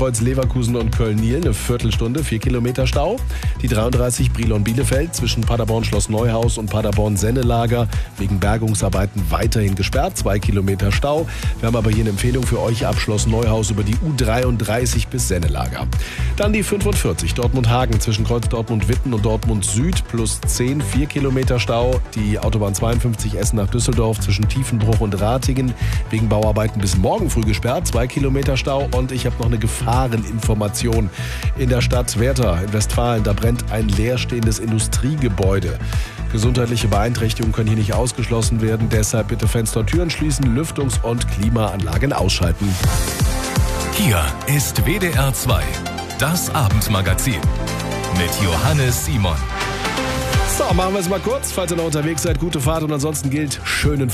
Kreuz Leverkusen und Köln-Niel eine Viertelstunde, 4 Kilometer Stau. Die 33 Brilon-Bielefeld zwischen Paderborn-Schloss Neuhaus und Paderborn-Sennelager wegen Bergungsarbeiten weiterhin gesperrt, 2 Kilometer Stau. Wir haben aber hier eine Empfehlung für euch ab Schloss Neuhaus über die U33 bis Sennelager. Dann die 45 Dortmund-Hagen zwischen Kreuz Dortmund-Witten und Dortmund-Süd plus 10, 4 Kilometer Stau. Die Autobahn 52 Essen nach Düsseldorf zwischen Tiefenbruch und Ratingen wegen Bauarbeiten bis morgen früh gesperrt, 2 Kilometer Stau. Und ich habe noch eine Gefahreninformation in der Stadt Werther in Westfalen. Da brennt ein leerstehendes Industriegebäude. Gesundheitliche Beeinträchtigungen können hier nicht ausgeschlossen werden. Deshalb bitte Fenster und Türen schließen, Lüftungs- und Klimaanlagen ausschalten. Hier ist WDR 2, das Abendmagazin mit Johannes Simon. So, machen wir es mal kurz. Falls ihr noch unterwegs seid, gute Fahrt und ansonsten gilt schönen